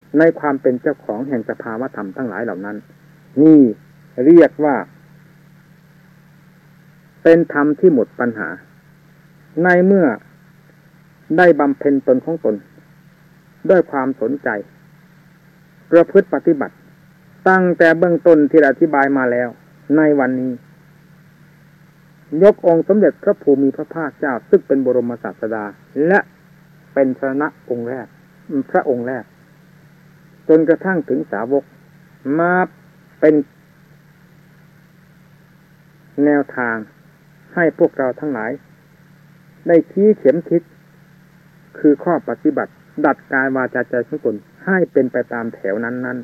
ในความเป็นเจ้าของแห่งสภาวธรรมทั้งหลายเหล่านั้นนี่เรียกว่าเป็นธรรมที่หมดปัญหาในเมื่อได้บำเพ็ญตนของตนด้วยความสนใจประพฤติปฏิบัติตั้งแต่เบื้องต้นที่อธิบายมาแล้วในวันนี้ยกองค์สมเด็จพระภูมิพระภาคเจ้าซึ่งเป็นบรมศาสดาและเป็นสรณะองค์แรกพระองค์แรกจนกระทั่งถึงสาวกมาเป็นแนวทางให้พวกเราทั้งหลายได้ชี้เข็มทิศคือข้อปฏิบัติดัดกายวาจาใจของตนให้เป็นไปตามแถวนั้น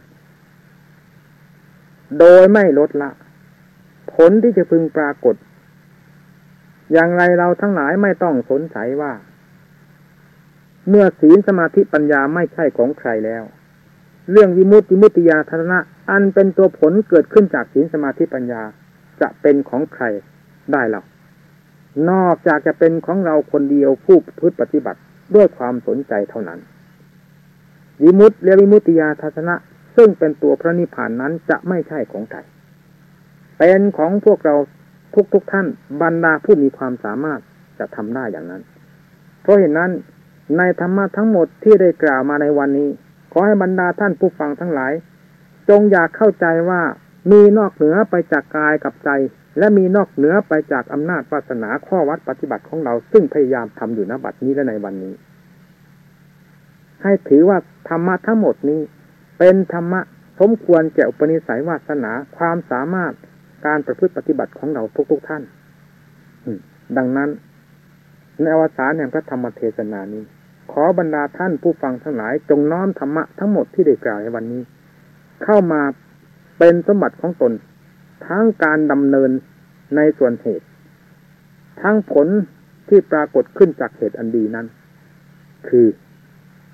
ๆโดยไม่ลดละผลที่จะพึงปรากฏอย่างไรเราทั้งหลายไม่ต้องสงสัยว่าเมื่อศีลสมาธิปัญญาไม่ใช่ของใครแล้วเรื่องวิมุตติวิมุตติญาณทัศนะอันเป็นตัวผลเกิดขึ้นจากศีลสมาธิปัญญาจะเป็นของใครได้หรอกนอกจากจะเป็นของเราคนเดียวผู้พึ่งปฏิบัติด้วยความสนใจเท่านั้นวิมุตติและวิมุตติญาณทัศนะซึ่งเป็นตัวพระนิพพานนั้นจะไม่ใช่ของใครเป็นของพวกเราทุกท่านบรรดาผู้มีความสามารถจะทำได้อย่างนั้นเพราะเหตุนั้นในธรรมะทั้งหมดที่ได้กล่าวมาในวันนี้ขอให้บรรดาท่านผู้ฟังทั้งหลายจงอยากเข้าใจว่ามีนอกเหนือไปจากกายกับใจและมีนอกเหนือไปจากอำนาจวาสนาข้อวัดปฏิบัติของเราซึ่งพยายามทำอยู่ณบัดนี้และในวันนี้ให้ถือว่าธรรมะทั้งหมดนี้เป็นธรรมะสมควรแก่อุปนิสัยวาสนาความสามารถการประพฤติปฏิบัติของเราทุกท่านดังนั้นในอวสานแห่งพระธรรมเทศนานี้ขอบรรดาท่านผู้ฟังทั้งหลายจงน้อมธรรมะทั้งหมดที่ได้กล่าวในวันนี้เข้ามาเป็นสมบัติของตนทั้งการดำเนินในส่วนเหตุทั้งผลที่ปรากฏขึ้นจากเหตุอันดีนั้นคือ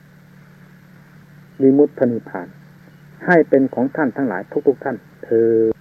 วิมุตตินิพพานให้เป็นของท่านทั้งหลายทุกท่านเทอญ